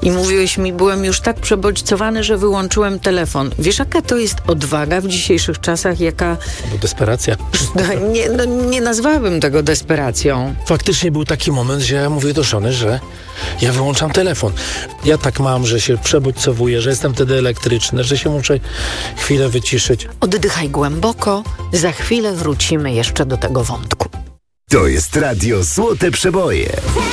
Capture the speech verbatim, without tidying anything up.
I mówiłeś mi, byłem już tak przebodźcowany, że wyłączyłem telefon. Wiesz, jaka to jest odwaga w dzisiejszych czasach, jaka... Albo desperacja. No, nie, no, nie nazwałabym tego desperacją. Faktycznie był taki moment, że ja mówię do żony, że ja wyłączam telefon. Ja tak mam, że się przebodźcowuję, że jestem wtedy elektryczny, że się muszę chwilę wyciszyć. Oddychaj głęboko, za chwilę wrócimy jeszcze do tego wątku. To jest Radio Złote Przeboje.